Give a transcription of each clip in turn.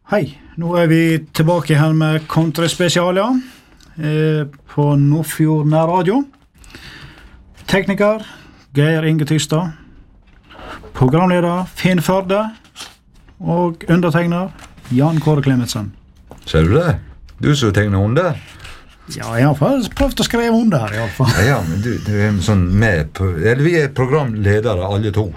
Hei, nå vi tilbake her med Kontraspesial, ja. På Nordfjord Nærradio. Tekniker, Geir Inge Tystad. Programleder, Finn Førde. Og undertegner, Jan Kåre Klemetsen. Ser du det? Du som tegner under? Ja, jeg har prøvd å skrive under her i alle fall. Ja, men du sånn med på... Eller vi programledere, alle to.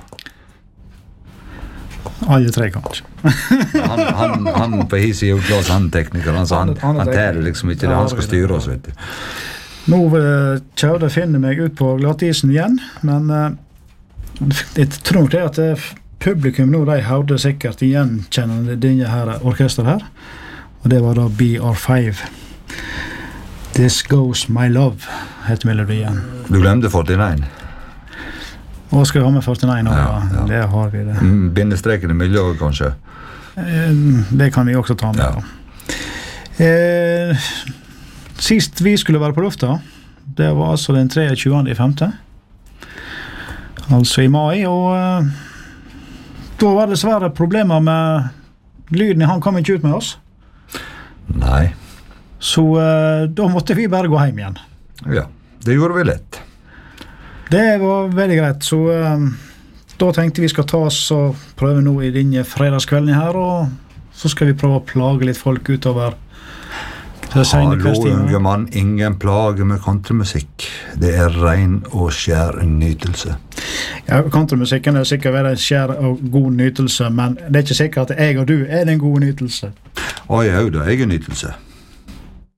Alle tre, kanskje. han på his i utglass, han tekniker, han tærer liksom ikke det, han skal styre oss, vet du. Nå kjørte Finne meg ut på glattisen igjen, men jeg tror det at publikum nå, de hørte sikkert gjenkjennende denne her orkester her, og det var da BR5. This Goes My Love, heter melodien. Du glemte 49. Og skal vi ha med 49 år, ja. Det har vi det. Bindestreken i miljøet, kanskje? Det kan vi også ta med. Ja. Sist vi skulle være på lufta, det var altså den 23.5. Altså i mai, og da var det dessverre problemer med lyden. Han kom ikke ut med oss. Nei. Så da måtte vi bare gå hjem igjen. Ja, det gjorde vi lett. Det var veldig greit, så da tenkte vi skal ta oss og prøve nå i denne fredagskvelden her, og så skal vi prøve å plage litt folk utover det sene kveldstimen. Hallo, unge mann, ingen plage med kontramusikk. Det ren og skjær nytelse. Ja, kontramusikken sikkert være en skjær og god nytelse, men det ikke sikkert at jeg og du den gode nytelse. Å, ja, det nytelse.